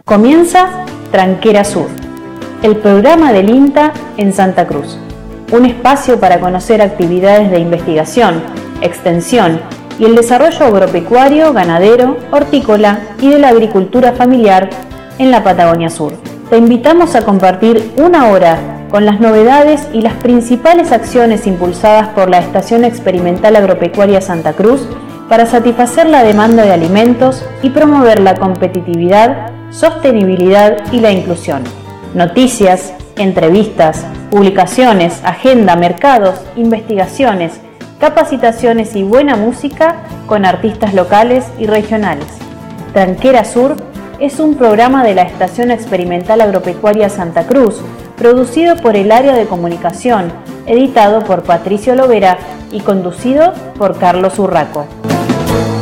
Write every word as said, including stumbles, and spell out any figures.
Comienza Tranquera Sur, el programa del INTA en Santa Cruz, un espacio para conocer actividades de investigación, extensión y el desarrollo agropecuario, ganadero, hortícola y de la agricultura familiar en la Patagonia Sur. Te invitamos a compartir una hora con las novedades y las principales acciones impulsadas por la Estación Experimental Agropecuaria Santa Cruz para satisfacer la demanda de alimentos y promover la competitividad, sostenibilidad y la inclusión. Noticias, entrevistas, publicaciones, agenda, mercados, investigaciones, capacitaciones y buena música con artistas locales y regionales. Tranquera Sur es un programa de la Estación Experimental Agropecuaria Santa Cruz, producido por el área de comunicación, editado por Patricio Lovera y conducido por Carlos Urraco.